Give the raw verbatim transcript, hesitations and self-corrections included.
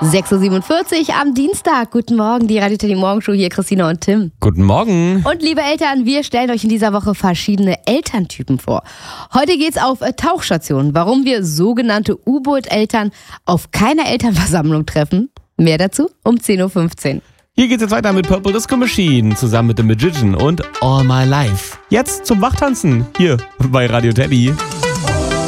sechs Uhr siebenundvierzig am Dienstag. Guten Morgen, die Radio Teddy Morgenshow, hier Christina und Tim. Guten Morgen. Und liebe Eltern, wir stellen euch in dieser Woche verschiedene Elterntypen vor. Heute geht's auf Tauchstationen, warum wir sogenannte U-Boot-Eltern auf keiner Elternversammlung treffen. Mehr dazu um zehn Uhr fünfzehn. Hier geht's jetzt weiter mit Purple Disco Machine zusammen mit The Magician und All My Life. Jetzt zum Wachtanzen hier bei Radio Teddy.